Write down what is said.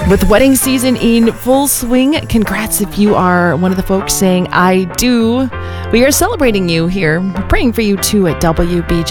With wedding season in full swing, congrats if you are one of the folks saying I do. We are celebrating you here, praying for you too at WBG.